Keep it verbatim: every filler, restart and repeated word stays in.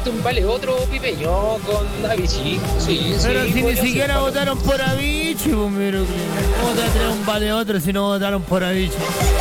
tirarte un vale otro pipeño con Avicii. Sí, pero sí, si ni podría siquiera ser, votaron por Avicii, pues, pero ¿cómo te va a traer un vale otro si no votaron por Avicii?